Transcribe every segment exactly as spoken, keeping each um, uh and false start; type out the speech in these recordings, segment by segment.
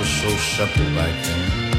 was so simple back then.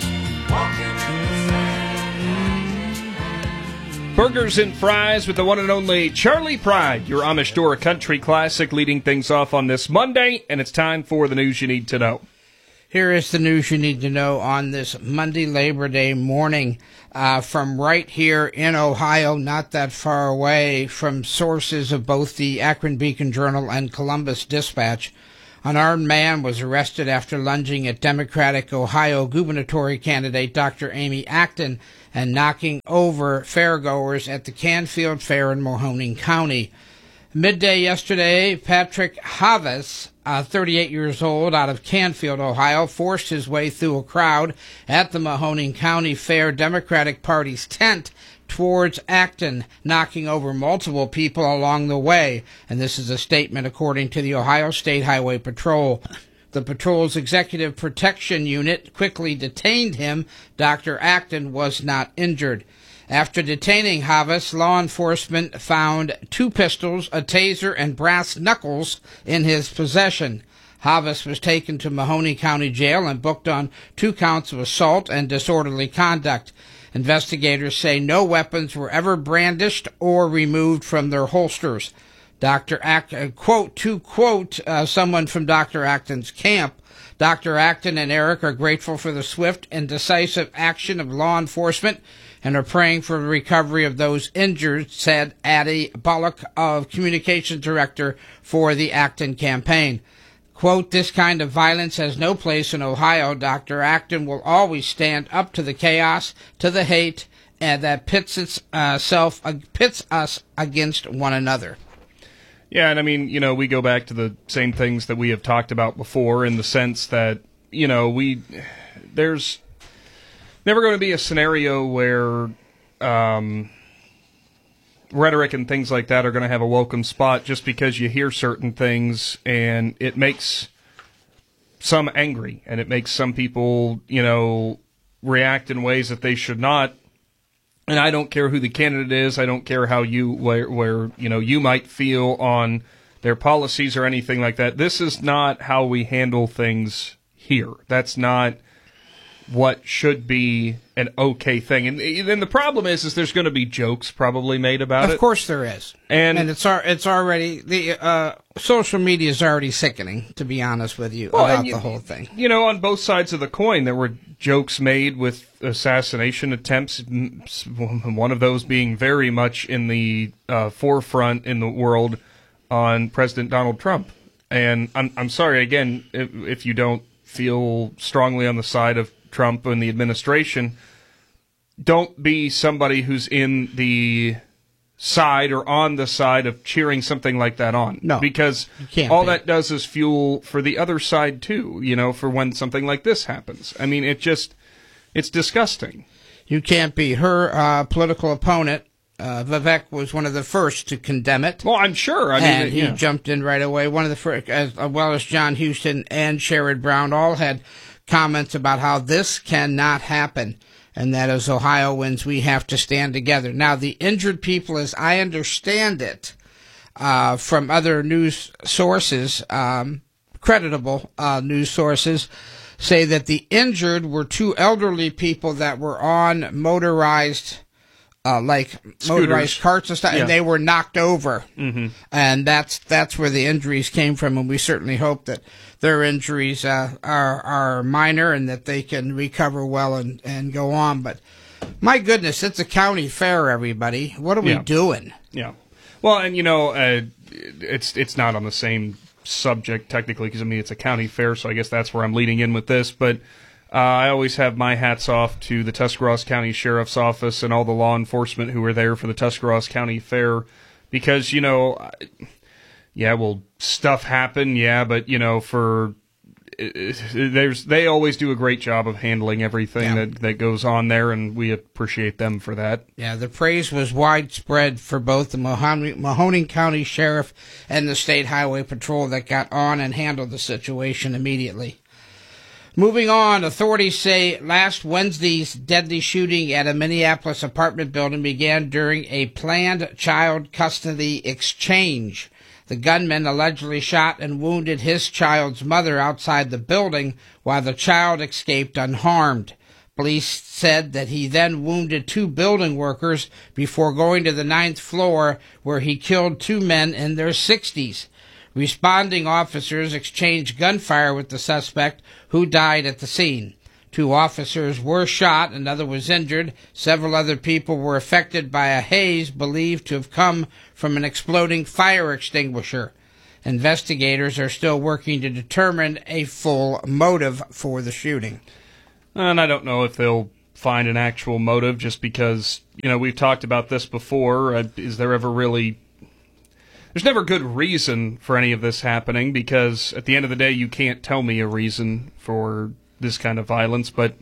Burgers and fries with the one and only Charlie Pride, your Amish Dora Country Classic, leading things off on this Monday, and it's time for the news you need to know. Here is the news you need to know on this Monday, Labor Day morning, uh, from right here in Ohio, not that far away, from sources of both the Akron Beacon Journal and Columbus Dispatch. An armed man was arrested after lunging at Democratic Ohio gubernatorial candidate Doctor Amy Acton and knocking over fairgoers at the Canfield Fair in Mahoning County. Midday yesterday, Patrick Havas, uh, thirty-eight years old, out of Canfield, Ohio, forced his way through a crowd at the Mahoning County Fair Democratic Party's tent towards Acton, knocking over multiple people along the way. And this is a statement according to the Ohio State Highway Patrol. The patrol's executive protection unit quickly detained him. Doctor Acton was not injured. After detaining Havas, law enforcement found two pistols, a taser, and brass knuckles in his possession. Havas was taken to Mahoning County Jail and booked on two counts of assault and disorderly conduct. Investigators say no weapons were ever brandished or removed from their holsters. Doctor Act, quote, to quote uh, someone from Doctor Acton's camp, Doctor Acton and Eric are grateful for the swift and decisive action of law enforcement and are praying for the recovery of those injured, said Addie Bullock, of Communications Director for the Acton campaign. Quote, this kind of violence has no place in Ohio. Doctor Acton will always stand up to the chaos, to the hate, and that pits itself, uh, pits us against one another. Yeah, and I mean, you know, we go back to the same things that we have talked about before in the sense that, you know, we, there's never going to be a scenario where um, rhetoric and things like that are going to have a welcome spot just because you hear certain things and it makes some angry and it makes some people, you know, react in ways that they should not. And I don't care who the candidate is. I don't care how you, where, where, you know, you might feel on their policies or anything like that. This is not how we handle things here. That's not what should be an okay thing. And then the problem is, is there's going to be jokes probably made about it. Of course there is. And, and it's it's already, the uh, social media is already sickening, to be honest with you, well, about you, the whole thing. You know, on both sides of the coin, there were jokes made with assassination attempts, one of those being very much in the uh, forefront in the world on President Donald Trump. And I'm, I'm sorry, again, if, if you don't feel strongly on the side of Trump and the administration, don't be somebody who's in the side or on the side of cheering something like that on. No, because all be. that does is fuel for the other side too, you know, for when something like this happens. I mean, it just, it's disgusting. You can't be. Her uh, political opponent, uh, Vivek, was one of the first to condemn it. Well, I'm sure. I mean, and he yeah. jumped in right away. One of the first, as well as John Houston and Sherrod Brown, all had comments about how this cannot happen, and that as Ohioans, we have to stand together. Now, the injured people, as I understand it, uh, from other news sources, um, creditable uh, news sources, say that the injured were two elderly people that were on motorized Uh, like Scooters. motorized carts and stuff, yeah. and they were knocked over, mm-hmm. and that's that's where the injuries came from. And we certainly hope that their injuries uh, are are minor and that they can recover well and, and go on. But my goodness, it's a county fair, everybody. What are yeah. we doing? Yeah. Well, and you know, uh, it's it's not on the same subject technically because I mean it's a county fair, so I guess that's where I'm leading in with this, but. Uh, I always have my hats off to the Tuscarawas County Sheriff's Office and all the law enforcement who were there for the Tuscarawas County Fair because, you know, yeah, well, stuff happened, yeah, but, you know, for there's they always do a great job of handling everything yeah. that, that goes on there, and we appreciate them for that. Yeah, the praise was widespread for both the Mahoning, Mahoning County Sheriff and the State Highway Patrol that got on and handled the situation immediately. Moving on, authorities say last Wednesday's deadly shooting at a Minneapolis apartment building began during a planned child custody exchange. The gunman allegedly shot and wounded his child's mother outside the building while the child escaped unharmed. Police said that he then wounded two building workers before going to the ninth floor, where he killed two men in their sixties. Responding officers exchanged gunfire with the suspect, who died at the scene. Two officers were shot, another was injured. Several other people were affected by a haze believed to have come from an exploding fire extinguisher. Investigators are still working to determine a full motive for the shooting. And I don't know if they'll find an actual motive, just because, you know, we've talked about this before. Uh, is there ever really... There's never good reason for any of this happening, because at the end of the day, you can't tell me a reason for this kind of violence, but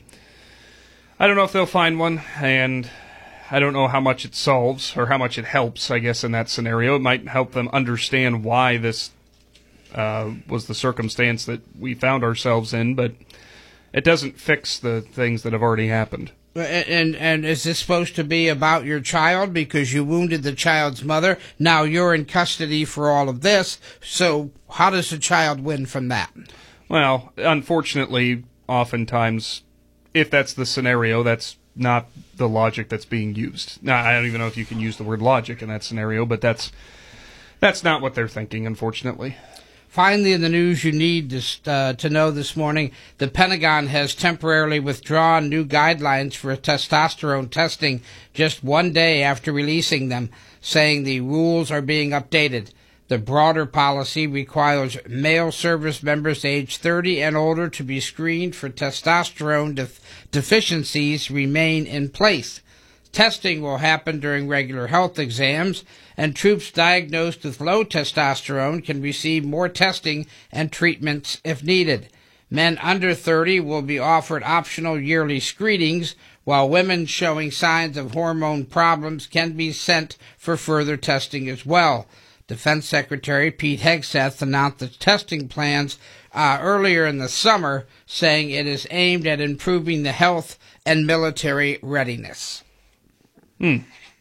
I don't know if they'll find one, and I don't know how much it solves, or how much it helps, I guess, in that scenario. It might help them understand why this uh, was the circumstance that we found ourselves in, but it doesn't fix the things that have already happened. And, and and is this supposed to be about your child because you wounded the child's mother? Now you're in custody for all of this, so how does the child win from that? Well, unfortunately, oftentimes, if that's the scenario, that's not the logic that's being used. Now, I don't even know if you can use the word logic in that scenario, but that's that's not what they're thinking, unfortunately. Finally, in the news you need to, uh, to know this morning, the Pentagon has temporarily withdrawn new guidelines for testosterone testing just one day after releasing them, saying the rules are being updated. The broader policy requires male service members aged thirty and older to be screened for testosterone def- deficiencies remain in place. Testing will happen during regular health exams, and troops diagnosed with low testosterone can receive more testing and treatments if needed. Men under thirty will be offered optional yearly screenings, while women showing signs of hormone problems can be sent for further testing as well. Defense Secretary Pete Hegseth announced the testing plans uh, earlier in the summer, saying it is aimed at improving the health and military readiness. Hmm.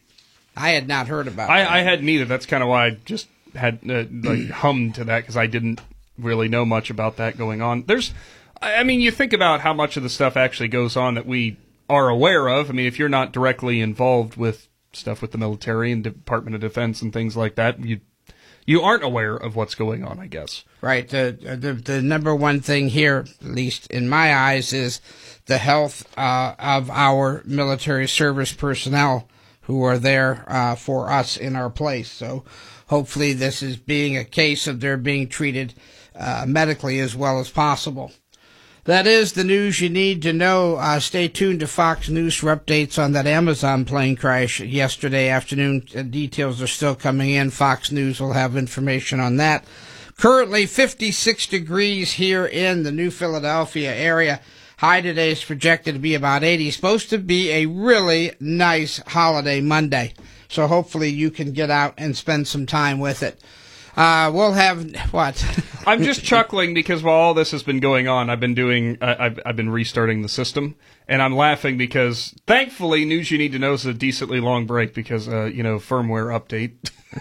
I had not heard about I, that. I hadn't either. That's kind of why I just had uh, like hummed to that, because I didn't really know much about that going on. There's, I mean, you think about how much of the stuff actually goes on that we are aware of. I mean, if you're not directly involved with stuff with the military and Department of Defense and things like that, you you aren't aware of what's going on, I guess. Right. The, the the number one thing here, at least in my eyes, is the health uh, of our military service personnel who are there uh, for us in our place. So hopefully this is being a case of they're being treated uh, medically as well as possible. That is the news you need to know. Uh, stay tuned to Fox News for updates on that Amazon plane crash yesterday afternoon. Uh, details are still coming in. Fox News will have information on that. Currently fifty-six degrees here in the New Philadelphia area. High today is projected to be about eighty. Supposed to be a really nice holiday Monday. So hopefully you can get out and spend some time with it. Uh, we'll have, what? I'm just chuckling because while all this has been going on, I've been doing, uh, I've, I've been restarting the system, and I'm laughing because thankfully News You Need to Know is a decently long break because, uh, you know, firmware update.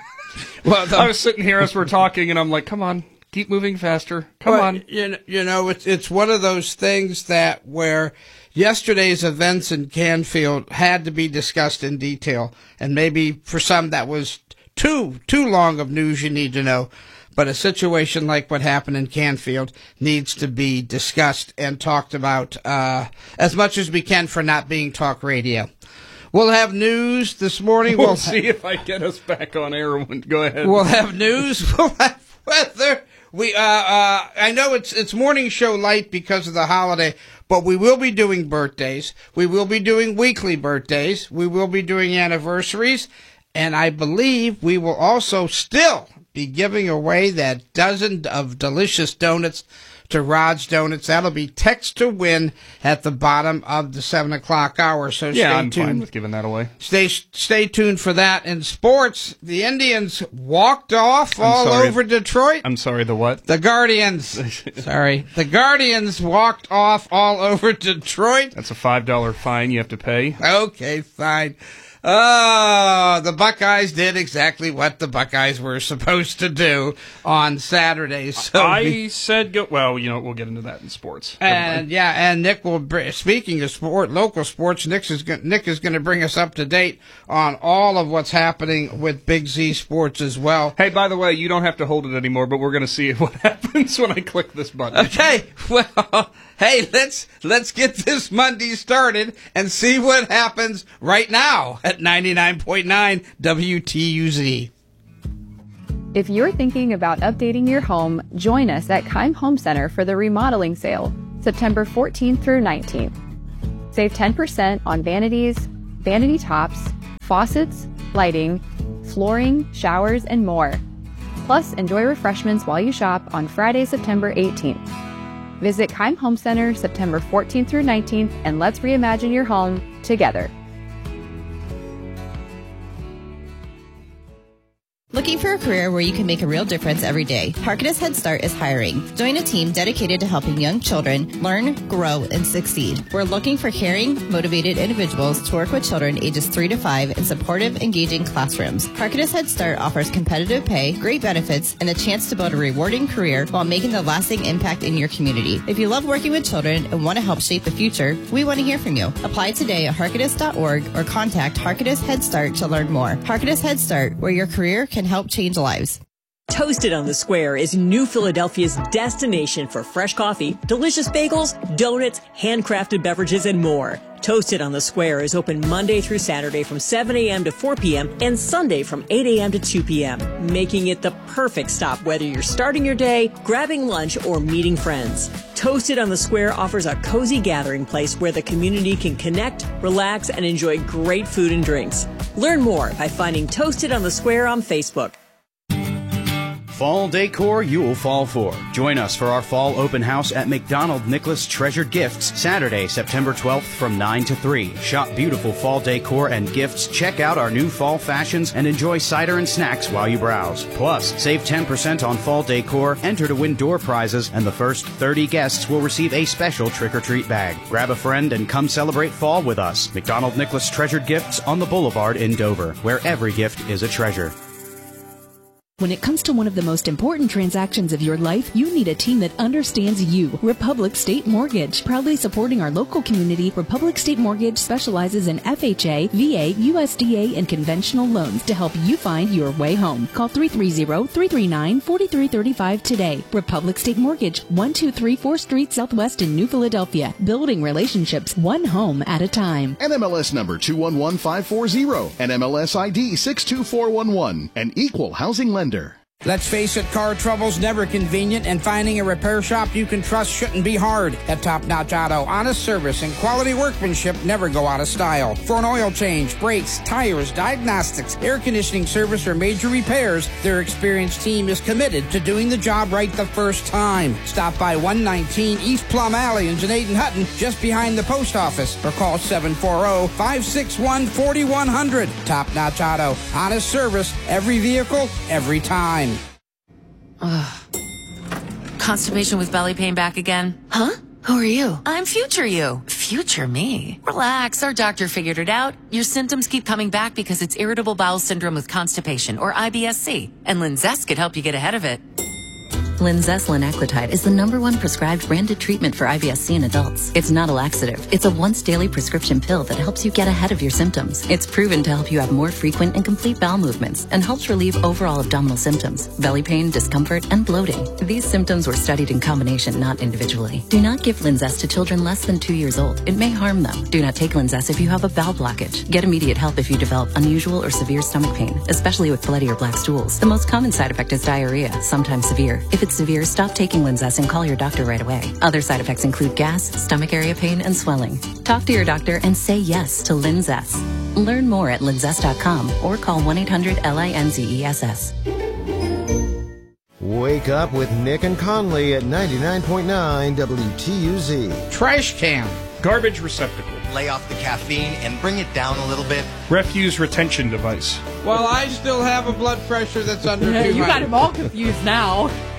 Well, the, I was sitting here as we're talking, and I'm like, come on, keep moving faster. Come well, on. You know, you know, it's, it's one of those things that where yesterday's events in Canfield had to be discussed in detail, and maybe for some that was too too long of news you need to know. But a situation like what happened in Canfield needs to be discussed and talked about uh, as much as we can for not being talk radio. We'll have news this morning. We'll, we'll see ha- if I get us back on air. Go ahead. We'll have news. We'll have weather. We uh, uh, I know it's it's morning show light because of the holiday, but we will be doing birthdays. We will be doing weekly birthdays. We will be doing anniversaries. And I believe we will also still be giving away that dozen of delicious donuts to Rod's Donuts. That'll be text to win at the bottom of the seven o'clock hour. So yeah, stay I'm tuned. fine with giving that away. Stay stay tuned for that. In sports, the Indians walked off I'm all sorry. over Detroit. I'm sorry, the what? The Guardians. Sorry. The Guardians walked off all over Detroit. That's a five dollar fine you have to pay. Okay, fine. Oh, the Buckeyes did exactly what the Buckeyes were supposed to do on Saturday. So I we, said go. Well, you know, we'll get into that in sports. and yeah, and Nick will. Br- speaking of sport, local sports, Nick is go- Nick is going to bring us up to date on all of what's happening with Big Z Sports as well. Hey, by the way, you don't have to hold it anymore, but we're going to see what happens when I click this button. Okay, well, hey, let's let's get this Monday started and see what happens right now at ninety-nine point nine W T U Z. If you're thinking about updating your home, join us at Keim Home Center for the remodeling sale, September fourteenth through nineteenth. Save ten percent on vanities, vanity tops, faucets, lighting, flooring, showers, and more. Plus, enjoy refreshments while you shop on Friday, September eighteenth. Visit Keim Home Center September fourteenth through nineteenth, and let's reimagine your home together. Looking for a career where you can make a real difference every day? Harkness Head Start is hiring. Join a team dedicated to helping young children learn, grow, and succeed. We're looking for caring, motivated individuals to work with children ages three to five in supportive, engaging classrooms. Harkness Head Start offers competitive pay, great benefits, and the chance to build a rewarding career while making a lasting impact in your community. If you love working with children and want to help shape the future, we want to hear from you. Apply today at harkness dot org or contact Harkness Head Start to learn more. Harkness Head Start, where your career can help change lives. Toasted on the Square is New Philadelphia's destination for fresh coffee, delicious bagels, donuts, handcrafted beverages, and more. Toasted on the Square is open Monday through Saturday from seven a.m. to four p.m. and Sunday from eight a.m. to two p.m., making it the perfect stop whether you're starting your day, grabbing lunch, or meeting friends. Toasted on the Square offers a cozy gathering place where the community can connect, relax, and enjoy great food and drinks. Learn more by finding Toasted on the Square on Facebook. Fall decor you will fall for. Join us for our fall open house at McDonald Nicholas Treasured Gifts, Saturday, September twelfth from nine to three. Shop beautiful fall decor and gifts, check out our new fall fashions, and enjoy cider and snacks while you browse. Plus, save ten percent on fall decor, enter to win door prizes, and the first thirty guests will receive a special trick-or-treat bag. Grab a friend and come celebrate fall with us. McDonald Nicholas Treasured Gifts on the Boulevard in Dover, where every gift is a treasure. When it comes to one of the most important transactions of your life, you need a team that understands you. Republic State Mortgage. Proudly supporting our local community, Republic State Mortgage specializes in F H A, V A, U S D A, and conventional loans to help you find your way home. Call three three zero, three three nine, four three three five today. Republic State Mortgage, one two three fourth Street Southwest in New Philadelphia. Building relationships one home at a time. N M L S number two one one five four zero. N M L S I D six two four one one. An equal housing lender. Let's face it, car trouble's never convenient, and finding a repair shop you can trust shouldn't be hard. At Top Notch Auto, honest service and quality workmanship never go out of style. For an oil change, brakes, tires, diagnostics, air conditioning service, or major repairs, their experienced team is committed to doing the job right the first time. Stop by one nineteen East Plum Alley in Janaden Hutton, just behind the post office, or call seven four zero, five six one, four one zero zero. Top Notch Auto, honest service, every vehicle, every time. Ugh. Constipation with belly pain back again? Huh? Who are you? I'm Future You. Future me? Relax, our doctor figured it out. Your symptoms keep coming back because it's irritable bowel syndrome with constipation, or I B S C, and Linzess could help you get ahead of it. Linzess linaclotide is the number one prescribed branded treatment for I B S C in adults. It's not a laxative. It's a once-daily prescription pill that helps you get ahead of your symptoms. It's proven to help you have more frequent and complete bowel movements and helps relieve overall abdominal symptoms, belly pain, discomfort, and bloating. These symptoms were studied in combination, not individually. Do not give Linzess to children less than two years old. It may harm them. Do not take Linzess if you have a bowel blockage. Get immediate help if you develop unusual or severe stomach pain, especially with bloody or black stools. The most common side effect is diarrhea, sometimes severe. If it's severe, stop taking Linzess and call your doctor right away. Other side effects include gas, stomach area pain, and swelling. Talk to your doctor and say yes to Linzess. Learn more at linzess dot com or call one eight hundred L I N Z E S S. Wake up with Nick and Conley at ninety-nine point nine W T U Z. Trash can. Garbage receptacle. Lay off the caffeine and bring it down a little bit. Refuse retention device. Well, I still have a blood pressure that's under two hundred. You got him all confused now.